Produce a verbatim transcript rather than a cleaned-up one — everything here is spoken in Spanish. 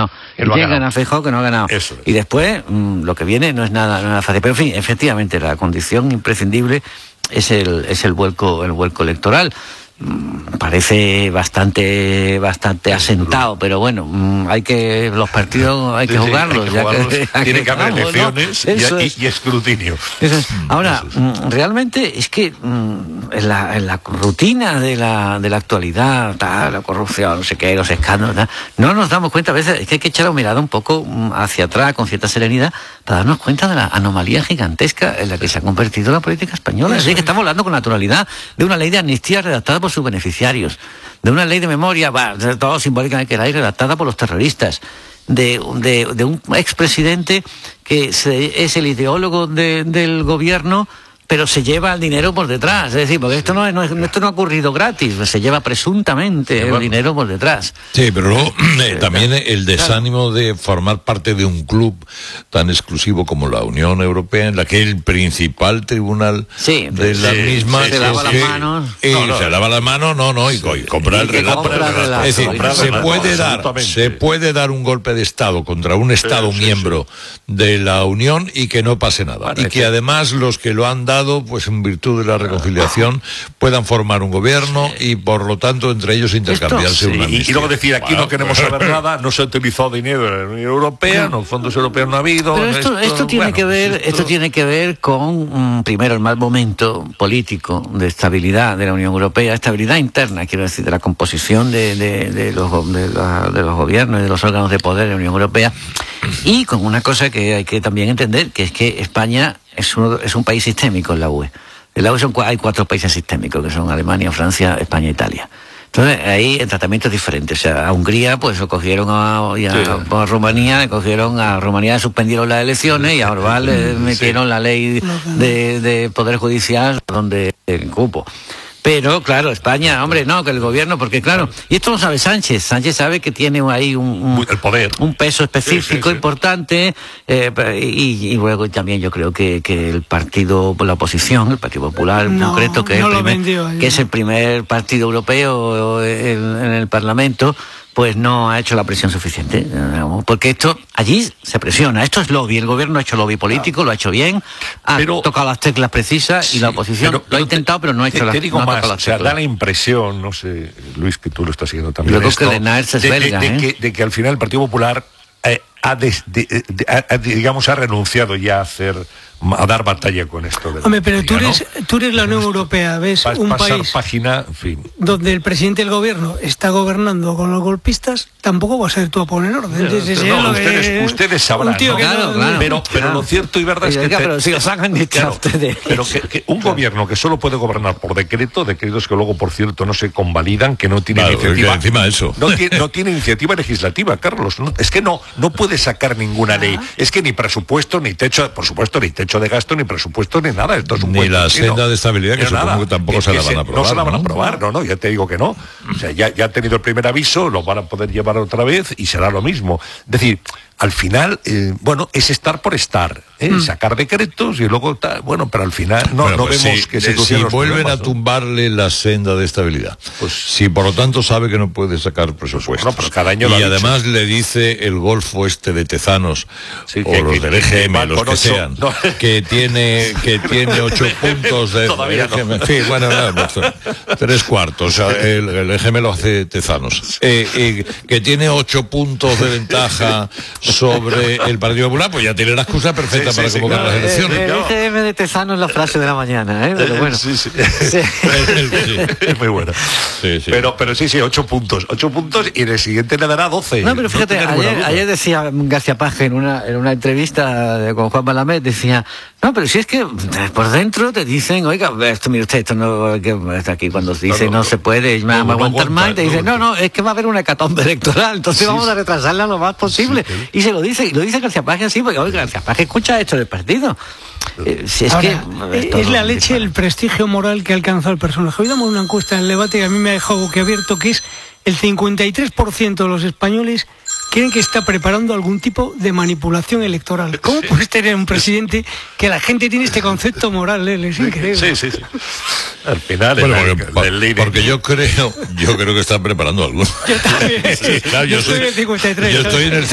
ganado. Que no y tiene que ganar Feijóo, que no ha ganado. Eso es. Y después, mmm, lo que viene no es nada, no es nada fácil. Pero en fin, efectivamente, la condición imprescindible es el, es el vuelco, el vuelco electoral. Parece bastante bastante asentado, pero bueno, hay que los partidos hay que sí, jugarlos, hay que ya jugarlos. Que, tiene que haber elecciones, ¿no? y, y, y escrutinio. Eso es. Ahora, Eso es. realmente es que en la, en la rutina de la, de la actualidad, tal, la corrupción, no sé qué, los escándalos, tal, no nos damos cuenta, a veces es que hay que echar la mirada un poco hacia atrás con cierta serenidad para darnos cuenta de la anomalía gigantesca en la que se ha convertido la política española. Así que estamos hablando con naturalidad de una ley de amnistía redactada por sus beneficiarios, de una ley de memoria, bah, todo simbólicamente que era redactada por los terroristas, de, de, de un expresidente que se, es el ideólogo de, del gobierno, pero se lleva el dinero por detrás. Es decir, porque esto no, es, no es, esto no ha ocurrido gratis, se lleva presuntamente el dinero por detrás. Sí, pero luego eh, también el desánimo de formar parte de un club tan exclusivo como la Unión Europea, en la que el principal tribunal sí, de la sí, misma sí, se lava las manos. Eh, no, no, se lava las manos, no, no, y, sí, y compra el relato. Es decir, se puede dar, se puede dar un golpe de Estado contra un Estado sí, miembro sí, sí. de la Unión y que no pase nada. Vale, y que sí. además los que lo han dado, pues en virtud de la reconciliación, puedan formar un gobierno y por lo tanto entre ellos intercambiarse una sí, y, y luego decir, aquí bueno, no queremos saber nada, no se ha utilizado dinero de la Unión Europea, no, fondos europeos no ha habido. Pero esto, esto, esto tiene bueno, que ver, esto... esto tiene que ver con um, primero el mal momento político de estabilidad de la Unión Europea, estabilidad interna, quiero decir, de la composición de, de, de, los, de, la, de los gobiernos y de los órganos de poder de la Unión Europea, y con una cosa que hay que también entender, que es que España es, uno, es un país sistémico en la U E. En la U E son, hay cuatro países sistémicos, que son Alemania, Francia, España e Italia. Entonces, ahí el tratamiento es diferente. O sea, a Hungría, pues lo cogieron a, y a, sí. a Rumanía, le cogieron a Rumanía, suspendieron las elecciones y a Orbán le metieron sí. la ley de, de Poder Judicial donde el cupo. Pero, claro, España, hombre, no, que el gobierno, porque claro, y esto lo sabe Sánchez, Sánchez sabe que tiene ahí un, un, el poder. un peso específico sí, sí, sí. importante, eh, y, y luego también yo creo que, que el partido, la oposición, el Partido Popular en no, concreto, que, no es el primer, vendió, que es el primer partido europeo en, en el Parlamento, pues no ha hecho la presión suficiente, porque esto, allí se presiona, esto es lobby, el gobierno ha hecho lobby político, claro. lo ha hecho bien, ha pero, tocado las teclas precisas sí, y la oposición pero, pero lo ha intentado, pero no ha hecho te, las, te digo no más, o sea, da la impresión, no sé, Luis, que tú lo estás siguiendo también, yo esto, creo que Linares es de, belga, de, de, ¿eh? que, de que al final el Partido Popular eh, ha, des, de, de, ha, digamos, ha renunciado ya a hacer... a dar batalla con esto. De Hombre, pero tú eres, ¿no? tú eres la Unión Europea, ves pa un pasar país página, en fin. donde el presidente del gobierno está gobernando con los golpistas, tampoco vas a ser tú a poner orden. Sí, sí, sí, no, ustedes, que, ustedes sabrán, ¿no? Claro, claro, pero, pero claro. lo cierto y verdad es que... Oiga, pero si os hagan dicho claro, ustedes. Pero que, que un gobierno que solo puede gobernar por decreto, decretos que luego, por cierto, no se convalidan, que no tiene claro, iniciativa... encima de eso. No tiene, no tiene iniciativa legislativa, Carlos. No, es que no, no puede sacar ninguna ley. Es que ni presupuesto, ni techo, por supuesto, ni techo de gasto, ni presupuesto, ni nada. Esto es un ni la senda chino. de estabilidad, que supongo nada. que tampoco que, se la que van a aprobar. No se la van ¿no? a aprobar, no, no, ya te digo que no. O sea, ya, ya han tenido el primer aviso, lo van a poder llevar otra vez y será lo mismo. Es decir, al final, eh, bueno, es estar por estar, ¿eh? mm. sacar decretos y luego, ta, bueno, pero al final no, bueno, no pues vemos si, que se Si vuelven problemas, a tumbarle ¿no? la senda de estabilidad, pues si por lo tanto sabe que no puede sacar presupuestos, pues bueno, pero cada año y además dicho. le dice el golfo este de Tezanos, sí, o que, los que, del E G M, los que ocho, sean, no. que tiene que tiene ocho puntos de Todavía E G M, no. sí, bueno, no, tres cuartos, o sea, el, el E G M lo hace Tezanos, eh, eh, que tiene ocho puntos de ventaja sobre el Partido Popular, pues ya tiene la excusa perfecta sí, para sí, convocar sí, claro. las elecciones. El E G M de Tezano es la frase de la mañana, ¿eh? Pero bueno. Sí, sí. Sí. Es muy buena. Sí, sí. Pero, pero sí, sí, ocho puntos. Ocho puntos y en el siguiente le dará doce. No, pero fíjate, no ayer, ayer decía García Paje en una, en una entrevista con Juan Malamé, decía, no, pero si es que por dentro te dicen, oiga, esto, mire usted, esto no, que está aquí cuando se dice no, no, no se puede, no, no, no aguantar más, y te dice, no, no, es que va a haber una hecatombe electoral, entonces sí, vamos a retrasarla lo más posible. Sí, y se lo dice, y lo dice García Paje así, porque oiga, García Paje escucha esto del partido. Eh, si es Ahora, que es la leche, el prestigio moral que ha alcanzado el personaje. Hoy damos una encuesta en el debate que a mí me ha dejado boquiabierto, que es el cincuenta y tres por ciento de los españoles creen que está preparando algún tipo de manipulación electoral. ¿Cómo sí. puedes tener un presidente que la gente tiene este concepto moral? ¿eh? Es increíble. Sí, sí, sí. Al final, bueno, el, porque, el, el porque yo creo, yo creo que están preparando algo. Yo también. Sí, claro, yo, yo estoy soy, en el cincuenta y tres. Yo estoy en el